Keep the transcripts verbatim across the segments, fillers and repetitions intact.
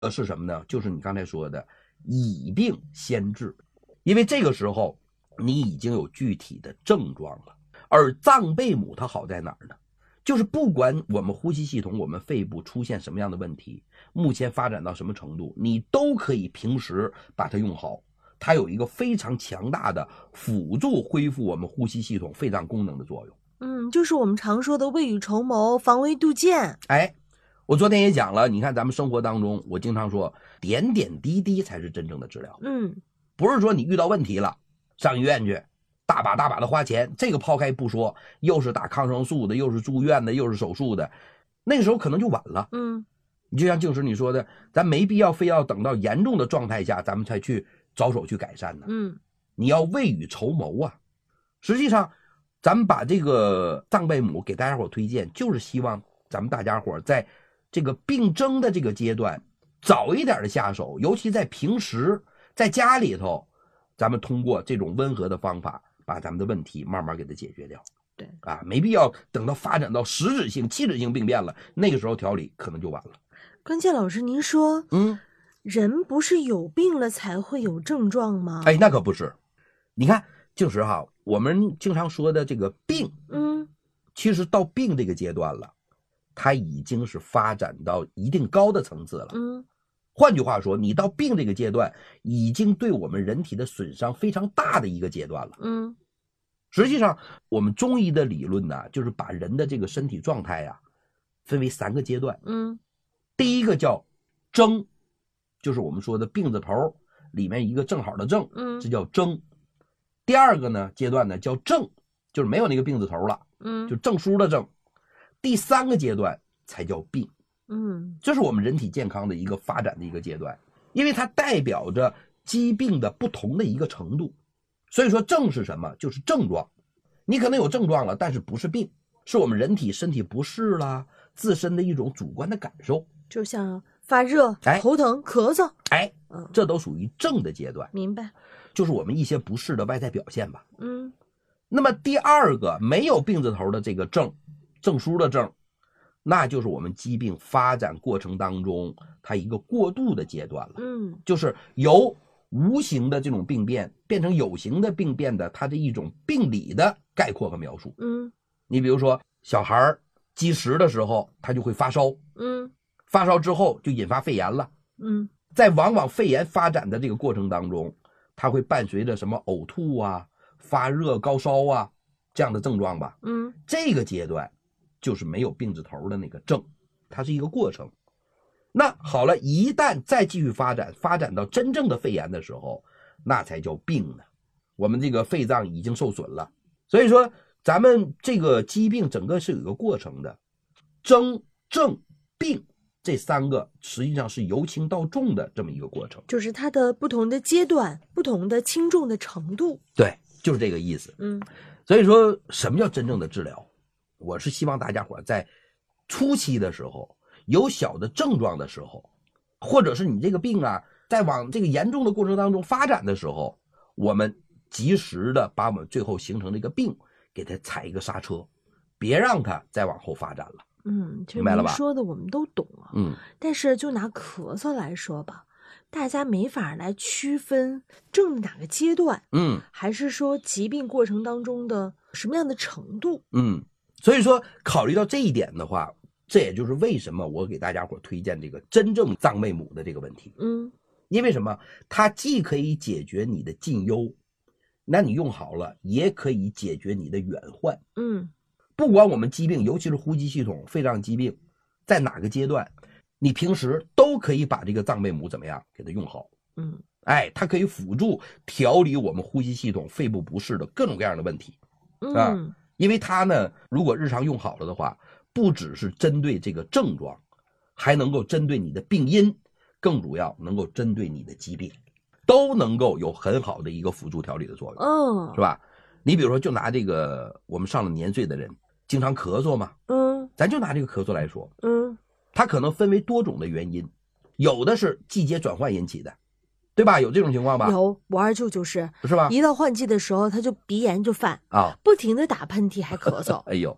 呃，是什么呢？就是你刚才说的以病先治，因为这个时候你已经有具体的症状了。而藏贝母它好在哪儿呢？就是不管我们呼吸系统、我们肺部出现什么样的问题，目前发展到什么程度，你都可以平时把它用好。它有一个非常强大的辅助恢复我们呼吸系统、肺脏功能的作用。 嗯，就是我们常说的未雨绸缪、防微杜渐。 哎，我昨天也讲了，你看咱们生活当中，我经常说点点滴滴才是真正的治疗。 嗯， 不是说你遇到问题了上医院去大把大把的花钱，这个抛开不说，又是打抗生素的，又是住院的，又是手术的，那个时候可能就晚了。 嗯， 你就像静时你说的，咱没必要非要等到严重的状态下咱们才去着手去改善呢。 嗯， 你要未雨绸缪啊。实际上咱们把这个藏贝母给大家伙推荐，就是希望咱们大家伙在这个病征的这个阶段早一点的下手，尤其在平时在家里头，咱们通过这种温和的方法把咱们的问题慢慢给它解决掉。 对啊，没必要等到发展到实质性、器质性病变了，那个时候调理可能就晚了。 关键老师，您说， 嗯， 人不是有病了才会有症状吗？ 哎，那可不是。你看，静时哈，我们经常说的这个病， 嗯， 其实到病这个阶段了，它已经是发展到一定高的层次了。 嗯， 换句话说，你到病这个阶段，已经对我们人体的损伤非常大的一个阶段了。 嗯， 实际上，我们中医的理论呢，就是把人的这个身体状态啊，分为三个阶段。 嗯， 第一个叫征，就是我们说的病字头里面一个正好的正， 嗯， 这叫征。第二个呢阶段呢叫正，就是没有那个病字头了， 嗯， 就证书的正。第三个阶段才叫病。 嗯， 这是我们人体健康的一个发展的一个阶段，因为它代表着疾病的不同的一个程度。所以说症是什么？就是症状。你可能有症状了，但是不是病，是我们人体身体不适啦，自身的一种主观的感受， 就像发热、 哎头疼、咳嗽。 哎， 嗯， 这都属于症的阶段， 明白。 就是我们一些不适的外在表现吧。 嗯， 那么第二个没有病字头的这个症，证书的症，那就是我们疾病发展过程当中它一个过渡的阶段了。 嗯， 就是由无形的这种病变变成有形的病变的它的一种病理的概括和描述。 嗯， 你比如说小孩积食的时候他就会发烧， 嗯， 发烧之后就引发肺炎了。 嗯， 在往往肺炎发展的这个过程当中，它会伴随着什么呕吐啊、发热、高烧啊这样的症状吧。 嗯， 这个阶段就是没有病字头的那个症，它是一个过程。那好了，一旦再继续发展，发展到真正的肺炎的时候，那才叫病呢。我们这个肺脏已经受损了，所以说咱们这个疾病整个是有一个过程的，征、症、病这三个实际上是由轻到重的这么一个过程。 就是它的不同的阶段、不同的轻重的程度。 对，就是这个意思。 嗯， 所以说什么叫真正的治疗？我是希望大家伙在初期的时候，有小的症状的时候，或者是你这个病啊在往这个严重的过程当中发展的时候，我们及时的把我们最后形成这个病给它踩一个刹车，别让它再往后发展了。 嗯，其实您明白了吧说的我们都懂啊。 嗯， 但是就拿咳嗽来说吧，大家没法来区分症的哪个阶段， 嗯还是说疾病过程当中的什么样的程度。 嗯，所以说考虑到这一点的话，这也就是为什么我给大家伙推荐这个真正藏贝母的这个问题。 嗯， 因为什么？它既可以解决你的近忧，那你用好了，也可以解决你的远患。 嗯， 不管我们疾病，尤其是呼吸系统、肺脏疾病，在哪个阶段，你平时都可以把这个藏贝母怎么样给它用好。 嗯， 哎，它可以辅助调理我们呼吸系统、肺部不适的各种各样的问题啊。 嗯， 因为它呢，如果日常用好了的话，不只是针对这个症状，还能够针对你的病因，更主要能够针对你的疾病，都能够有很好的一个辅助调理的作用， 哦， 是吧？你比如说，就拿这个我们上了年岁的人，经常咳嗽嘛， 嗯咱就拿这个咳嗽来说， 嗯， 它可能分为多种的原因，有的是季节转换引起的，对吧？有这种情况吧？ 有，我二舅就是， 是吧？ 一到换季的时候，他就鼻炎就犯啊， 不停的打喷嚏还咳嗽。 哎呦，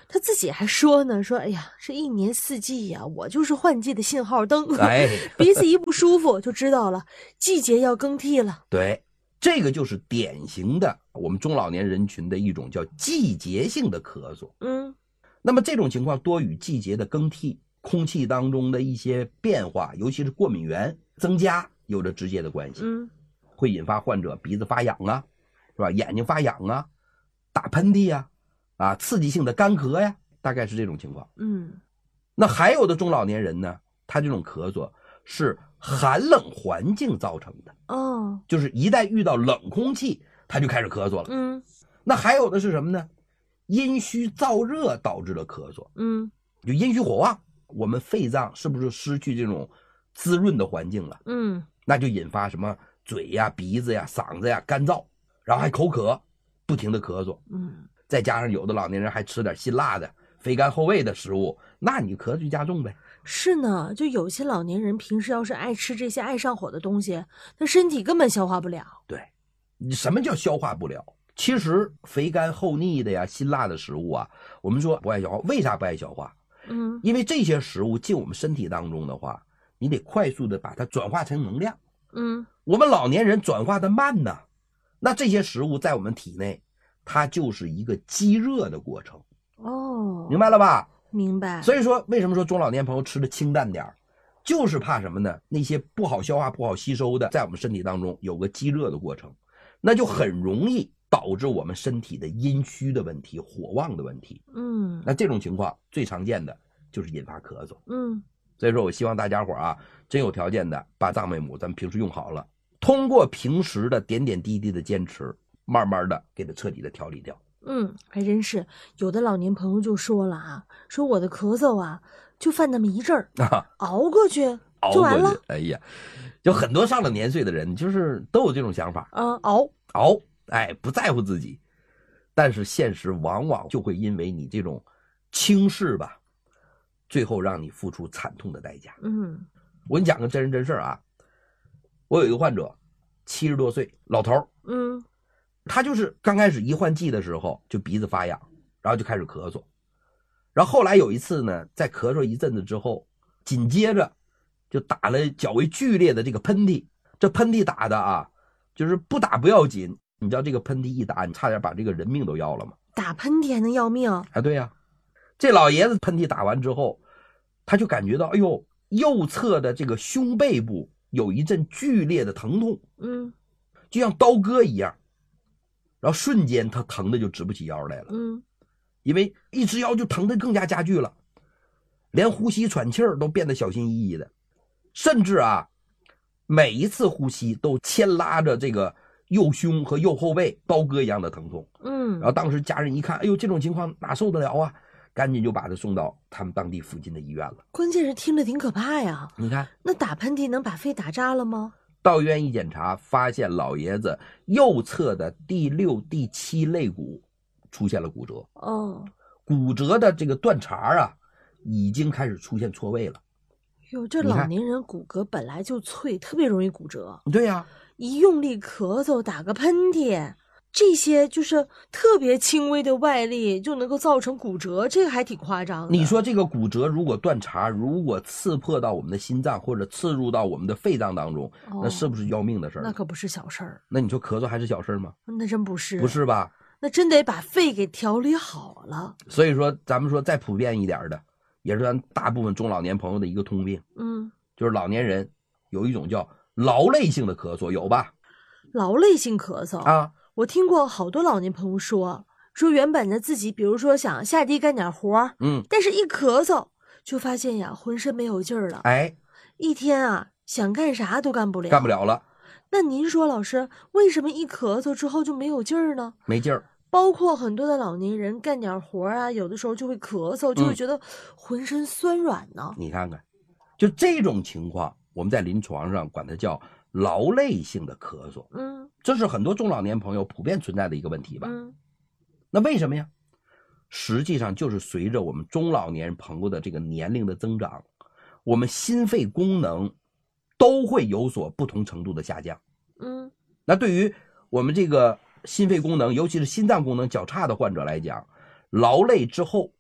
他自己还说呢，说哎呀，这一年四季呀、啊，我就是换季的信号灯。 哎， 鼻子一不舒服就知道了，季节要更替了。 对，这个就是典型的我们中老年人群的一种叫季节性的咳嗽。 嗯， 那么这种情况多与季节的更替、空气当中的一些变化，尤其是过敏源增加有着直接的关系。 嗯， 会引发患者鼻子发痒啊，是吧？眼睛发痒啊，打喷嚏呀、啊，啊，刺激性的干咳呀，大概是这种情况。 嗯， 那还有的中老年人呢，他这种咳嗽是寒冷环境造成的， 哦， 就是一旦遇到冷空气，他就开始咳嗽了。 嗯， 那还有的是什么呢？阴虚燥热导致的咳嗽， 嗯， 就阴虚火旺，我们肺脏是不是失去这种滋润的环境了？ 嗯， 那就引发什么嘴呀、鼻子呀、嗓子呀干燥，然后还口渴，不停的咳嗽。 嗯， 再加上有的老年人还吃点辛辣的、肥甘厚味的食物，那你咳嗽就加重呗。 是呢，就有些老年人平时要是爱吃这些爱上火的东西，他身体根本消化不了。 对，你什么叫消化不了？其实肥甘厚腻的呀、辛辣的食物啊，我们说不爱消化，为啥不爱消化？ 嗯， 因为这些食物进我们身体当中的话，你得快速的把它转化成能量。 嗯， 我们老年人转化的慢呢，那这些食物在我们体内，它就是一个积热的过程。 哦， 明白了吧？ 明白。 所以说，为什么说中老年朋友吃的清淡点就是怕什么呢？那些不好消化、不好吸收的，在我们身体当中有个积热的过程，那就很容易导致我们身体的阴虚的问题、火旺的问题。 嗯， 那这种情况最常见的就是引发咳嗽。 嗯， 所以说我希望大家伙啊，真有条件的把藏贝母咱们平时用好了，通过平时的点点滴滴的坚持，慢慢的给它彻底的调理掉。 嗯，还真是有的老年朋友就说了啊，说我的咳嗽啊，就犯那么一阵儿， 啊， 熬过去熬就完了。 过去。哎呀，就很多上了年岁的人，就是都有这种想法， 啊，熬。 熬，哎，不在乎自己。但是现实往往就会因为你这种轻视吧，最后让你付出惨痛的代价。 嗯， 我给你讲个真人真事啊，我有一个患者，七十多岁老头， 嗯， 他就是刚开始一换季的时候就鼻子发痒，然后就开始咳嗽，然后后来有一次呢，在咳嗽一阵子之后，紧接着就打了较为剧烈的这个喷嚏。这喷嚏打的啊，就是不打不要紧，你知道这个喷嚏一打，你差点把这个人命都要了吗？ 打喷嚏还能要命？ 啊，对呀、啊，这老爷子喷嚏打完之后，他就感觉到，哎呦，右侧的这个胸背部有一阵剧烈的疼痛， 嗯， 就像刀割一样，然后瞬间他疼的就直不起腰来了。 嗯， 因为一直腰就疼得更加加剧了，连呼吸喘气儿都变得小心翼翼的，甚至啊，每一次呼吸都牵拉着这个右胸和右后背刀割一样的疼痛。 嗯， 然后当时家人一看，哎呦，这种情况哪受得了啊，赶紧就把他送到他们当地附近的医院了。 关键是听着挺可怕呀。 你看， 那打喷嚏能把肺打扎了吗？ 到医院一检查，发现老爷子右侧的第六、第七肋骨出现了骨折。 哦， 骨折的这个断茬啊，已经开始出现错位了。 哟，这老年人骨骼本来就脆，特别容易骨折。 对呀、啊， 一用力咳嗽、打个喷嚏，这些就是特别轻微的外力就能够造成骨折，这个还挺夸张的。 你说这个骨折如果断茬，如果刺破到我们的心脏或者刺入到我们的肺脏当中， 哦、 那是不是要命的事儿？ 那可不是小事儿。 那你说咳嗽还是小事儿吗？ 那真不是， 不是吧？ 那真得把肺给调理好了。 所以说，咱们说再普遍一点的，也是咱大部分中老年朋友的一个通病。 嗯， 就是老年人有一种叫劳累性的咳嗽，有吧？ 劳累性咳嗽啊， 我听过好多老年朋友说，说原本呢自己比如说想下地干点活， 嗯， 但是一咳嗽就发现呀浑身没有劲儿了， 哎， 一天啊想干啥都干不了， 干不了了。 那您说老师，为什么一咳嗽之后就没有劲儿呢？ 没劲儿。 包括很多的老年人干点活啊，有的时候就会咳嗽，就会觉得浑身酸软呢。 嗯、你看看，就这种情况，我们在临床上管它叫劳累性的咳嗽。 嗯， 这是很多中老年朋友普遍存在的一个问题吧。 嗯， 那为什么呀？实际上就是随着我们中老年朋友的这个年龄的增长，我们心肺功能都会有所不同程度的下降。 嗯， 那对于我们这个心肺功能，尤其是心脏功能较差的患者来讲，劳累之后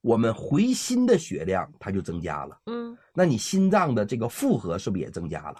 我们回心的血量它就增加了， 嗯， 那你心脏的这个负荷是不是也增加了？